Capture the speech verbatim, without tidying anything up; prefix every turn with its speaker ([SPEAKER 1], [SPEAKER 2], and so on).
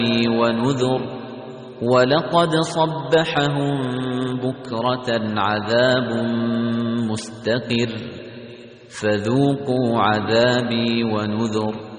[SPEAKER 1] عذابي ونذر ولقد صبحهم بكرة عذاب مستقر فذوقوا عذابي ونذر